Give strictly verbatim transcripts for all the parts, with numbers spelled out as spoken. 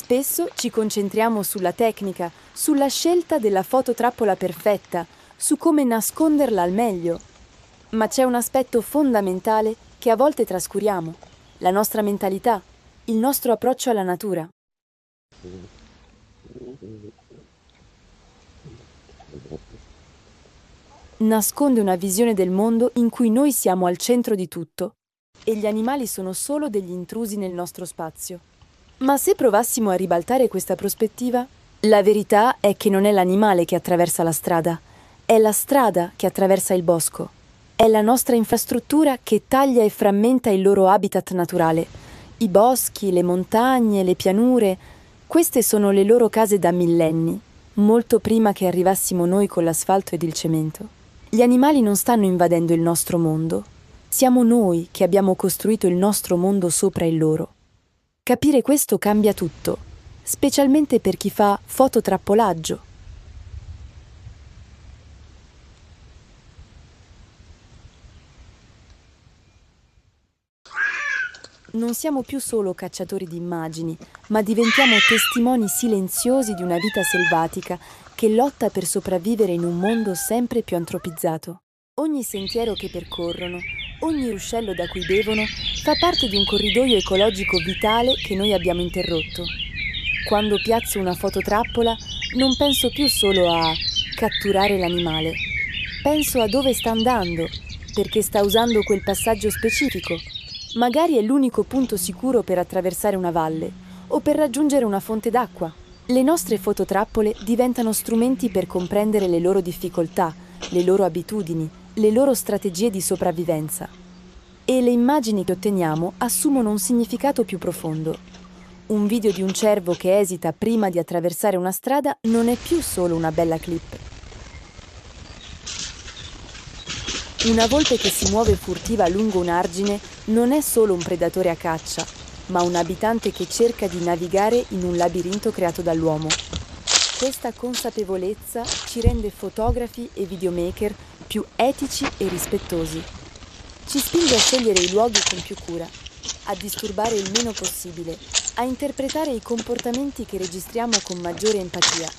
Spesso ci concentriamo sulla tecnica, sulla scelta della fototrappola perfetta, su come nasconderla al meglio. Ma c'è un aspetto fondamentale che a volte trascuriamo: la nostra mentalità, il nostro approccio alla natura. Nasconde una visione del mondo in cui noi siamo al centro di tutto e gli animali sono solo degli intrusi nel nostro spazio. Ma se provassimo a ribaltare questa prospettiva, la verità è che non è l'animale che attraversa la strada, è la strada che attraversa il bosco. È la nostra infrastruttura che taglia e frammenta il loro habitat naturale. I boschi, le montagne, le pianure, queste sono le loro case da millenni, molto prima che arrivassimo noi con l'asfalto ed il cemento. Gli animali non stanno invadendo il nostro mondo. Siamo noi che abbiamo costruito il nostro mondo sopra il loro. Capire questo cambia tutto, specialmente per chi fa fototrappolaggio. Non siamo più solo cacciatori di immagini, ma diventiamo testimoni silenziosi di una vita selvatica che lotta per sopravvivere in un mondo sempre più antropizzato. Ogni sentiero che percorrono, ogni ruscello da cui bevono, fa parte di un corridoio ecologico vitale che noi abbiamo interrotto. Quando piazzo una fototrappola, non penso più solo a catturare l'animale. Penso a dove sta andando, perché sta usando quel passaggio specifico. Magari è l'unico punto sicuro per attraversare una valle o per raggiungere una fonte d'acqua. Le nostre fototrappole diventano strumenti per comprendere le loro difficoltà, le loro abitudini, le loro strategie di sopravvivenza. E le immagini che otteniamo assumono un significato più profondo. Un video di un cervo che esita prima di attraversare una strada non è più solo una bella clip. Una volpe che si muove furtiva lungo un argine non è solo un predatore a caccia, ma un abitante che cerca di navigare in un labirinto creato dall'uomo. Questa consapevolezza ci rende fotografi e videomaker più etici e rispettosi. Ci spinge a scegliere i luoghi con più cura, a disturbare il meno possibile, a interpretare i comportamenti che registriamo con maggiore empatia.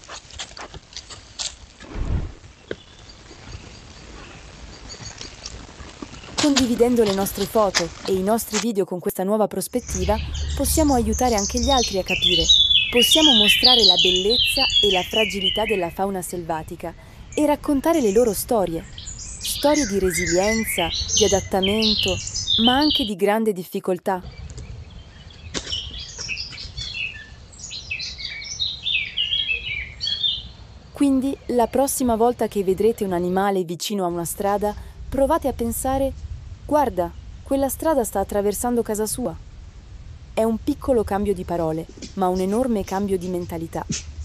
Condividendo le nostre foto e i nostri video con questa nuova prospettiva, possiamo aiutare anche gli altri a capire. Possiamo mostrare la bellezza e la fragilità della fauna selvatica e raccontare le loro storie. Storie di resilienza, di adattamento, ma anche di grande difficoltà. Quindi, la prossima volta che vedrete un animale vicino a una strada, provate a pensare: guarda, quella strada sta attraversando casa sua. È un piccolo cambio di parole, ma un enorme cambio di mentalità.